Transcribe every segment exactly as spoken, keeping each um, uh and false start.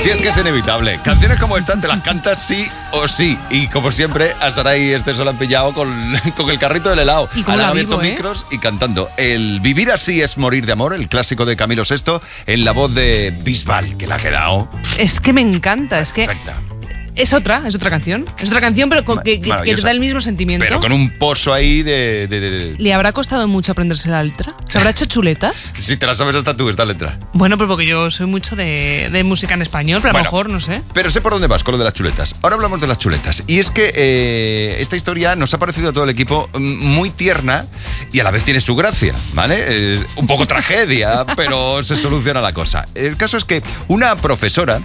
Si es que es inevitable. Canciones como esta te las cantas sí o sí. Y como siempre, a Saray y Esther se la han pillado con, con el carrito del helado. Y con han la abierto vivo, ¿eh? micros y cantando. El Vivir así es morir de amor, el clásico de Camilo sexto, en la voz de Bisbal, que la ha quedado Es que me encanta, es que perfecta. es otra, es otra canción. Es otra canción, pero con, que, que- que te Maravillosa. da el mismo sentimiento. Pero con un pozo ahí de... de, de- ¿Le habrá costado mucho aprenderse la letra? ¿Se habrá hecho chuletas? Si te la sabes hasta tú, esta letra. Bueno, pero porque yo soy mucho de, de música en español, pero a lo Bueno, mejor, no sé. Pero sé por dónde vas con lo de las chuletas. Ahora hablamos de las chuletas. Y es que eh, esta historia nos ha parecido a todo el equipo mm, muy tierna y a la vez tiene su gracia, ¿vale? Eh, un poco tragedia, pero se soluciona la cosa. El caso es que una profesora...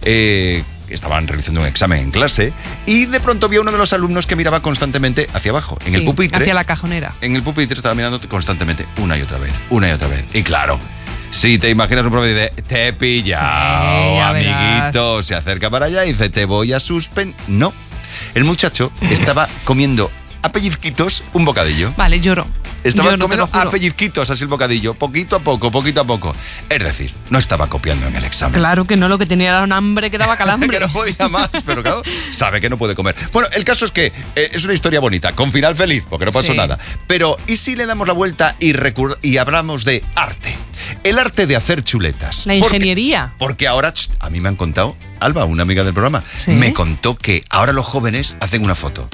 Eh, estaban realizando un examen en clase y de pronto vio a uno de los alumnos que miraba constantemente hacia abajo, en el Sí, pupitre. hacia la cajonera. En el pupitre estaba mirando constantemente, una y otra vez, una y otra vez. Y claro, si te imaginas un profe y dice, te he pillado, Sí, ya amiguito, verás. se acerca para allá y dice, te voy a suspender. No, el muchacho estaba comiendo a pellizquitos un bocadillo. Vale, lloro. Estaba Lloro, te comiendo lo juro. a pellizquitos así el bocadillo, poquito a poco, poquito a poco. Es decir, no estaba copiando en el examen. Claro que no, lo que tenía era un hambre que daba calambre. Que no podía más, pero claro, sabe que no puede comer. Bueno, el caso es que eh, es una historia bonita, con final feliz, porque no pasó Sí. nada. Pero, ¿y si le damos la vuelta y, recur- y hablamos de arte? El arte de hacer chuletas. La Porque- ingeniería. Porque ahora, ch, a mí me han contado, Alba, una amiga del programa, ¿Sí? me contó que ahora los jóvenes hacen una foto.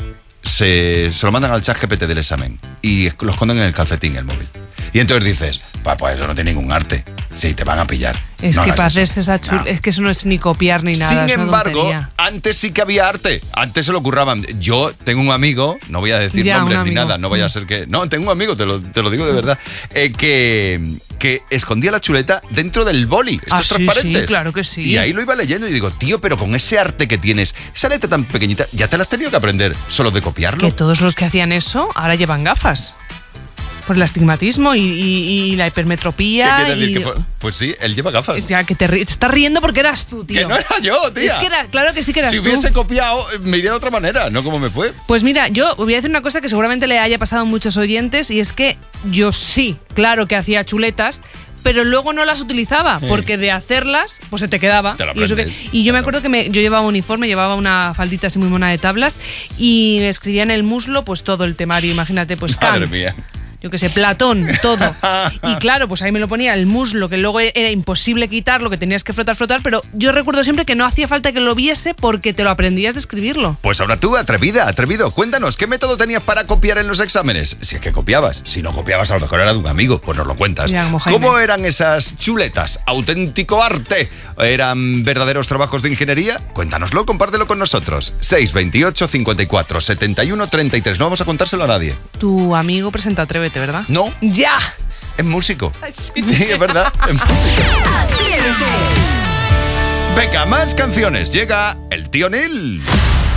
Se, se lo mandan al chat G P T del examen y lo esconden en el calcetín, el móvil. Y entonces dices, "Pa, pues eso no tiene ningún arte. Sí, te van a pillar. Es No que hagas para eso. hacerse esa chul... No. Es que eso no es ni copiar ni nada. es Sin una embargo, tontería. antes sí que había arte. Antes se lo curraban. Yo tengo un amigo, no voy a decir Ya, nombres un ni amigo. nada, no vaya a ser que... No, tengo un amigo, te lo, te lo digo de verdad, eh, que, que escondía la chuleta dentro del boli, estos Ah, sí, transparentes. sí, claro que sí. Y ahí lo iba leyendo y digo, tío, pero con ese arte que tienes, esa letra tan pequeñita, ya te la has tenido que aprender solo de copiarlo. Que todos los que hacían eso ahora llevan gafas. Por el astigmatismo y, y- y la ¿Qué hipermetropía. quiere decir? y- Que fue- Pues sí, él lleva gafas. Ya, que te, ri- te estás riendo porque eras tú, tío. Que no era yo, tía. Es que era, claro que sí que eras Si tú. hubiese copiado, me iría de otra manera, no como me fue. Pues mira, yo voy a decir una cosa que seguramente le haya pasado a muchos oyentes y es que yo sí, claro que hacía chuletas, pero luego no las utilizaba Sí. porque de hacerlas, pues se te quedaba. Te lo y, eso que- aprendes. y yo me Claro. acuerdo que me- yo llevaba uniforme, llevaba una faldita así muy mona de tablas y me escribía en el muslo pues todo el temario, imagínate, pues Madre Kant. mía. Yo qué sé, Platón, todo. Y claro, pues ahí me lo ponía el muslo, que luego era imposible quitarlo, que tenías que frotar, frotar, pero yo recuerdo siempre que no hacía falta que lo viese porque te lo aprendías de escribirlo. Pues ahora tú, atrevida, atrevido, cuéntanos, ¿qué método tenías para copiar en los exámenes? Si es que copiabas, si no copiabas a lo mejor era de un amigo, pues nos lo cuentas. Ya, como Jaime. ¿Cómo eran esas chuletas? ¿Auténtico arte? ¿Eran verdaderos trabajos de ingeniería? Cuéntanoslo, compártelo con nosotros. seis veintiocho, cincuenta y cuatro, setenta y uno, treinta y tres. No vamos a contárselo a nadie. Tu amigo presenta Atrévete, ¿verdad? No, ¡Ya! es músico. Sí. Sí, es verdad, es músico. Venga, más canciones. Llega el tío Nil.